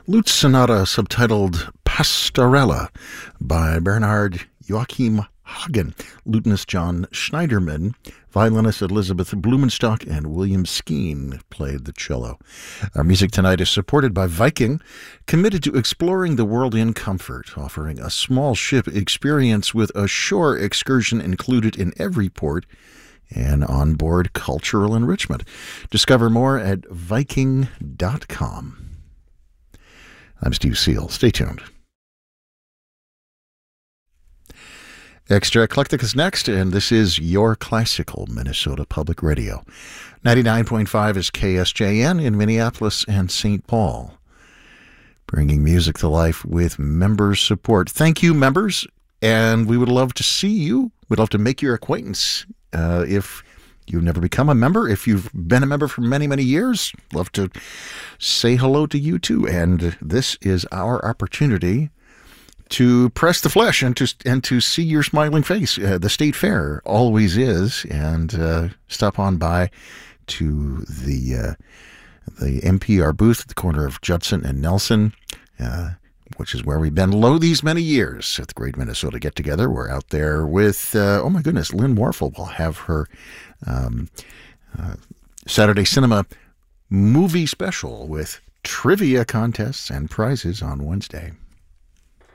Lute Sonata subtitled Pastorella by Bernhard Joachim Hagen, lutenist John Schneiderman, violinist Elizabeth Blumenstock, and William Skeen played the cello. Our music tonight is supported by Viking, committed to exploring the world in comfort, offering a small ship experience with a shore excursion included in every port and onboard cultural enrichment. Discover more at Viking.com. I'm Steve Seal. Stay tuned. Extra Eclectic is next, and this is Your Classical Minnesota Public Radio. 99.5 is KSJN in Minneapolis and St. Paul, bringing music to life with member support. Thank you, members, and we would love to see you. We'd love to make your acquaintance. If you've never become a member, if you've been a member for many, many years, love to say hello to you too. And this is our opportunity to press the flesh and to see your smiling face. The State Fair always is, and stop on by to the NPR booth at the corner of Judson and Nelson, which is where we've been these many years at the Great Minnesota Get Together. We're out there with, oh my goodness, Lynn Warfel will have her Saturday Cinema movie special with trivia contests and prizes on Wednesday.